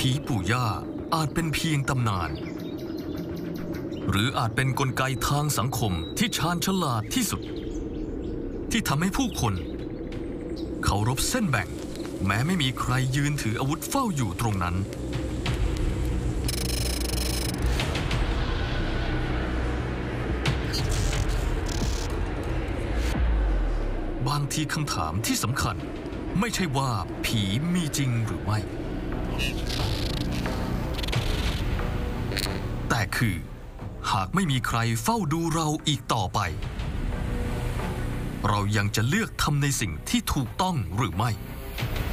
ผีปู่ย่าอาจเป็นเพียงตำนานหรืออาจเป็นกลไกทางสังคมที่ชาญฉลาดที่สุดที่ทำให้ผู้คนเคารพเส้นแบ่งแม้ไม่มีใครยืนถืออาวุธเฝ้าอยู่ตรงนั้นบางทีคำถามที่สำคัญไม่ใช่ว่าผีมีจริงหรือไม่แต่คือหากไม่มีใครเฝ้าดูเราอีกต่อไปเรายังจะเลือกทำในสิ่งที่ถูกต้องหรือไม่